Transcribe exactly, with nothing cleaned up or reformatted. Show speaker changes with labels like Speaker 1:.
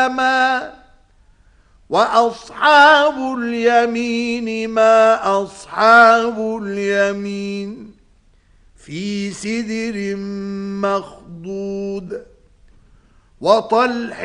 Speaker 1: وأصحاب اليمين ما أصحاب اليمين في سدر مخضود وطلح